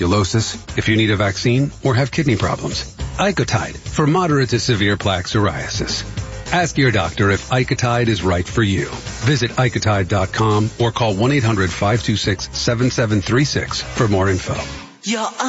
if you need a vaccine, or have kidney problems. Icotide for moderate to severe plaque psoriasis. Ask your doctor if Icotide is right for you. Visit Icotide.com or call 1-800-526-7736 for more info. Your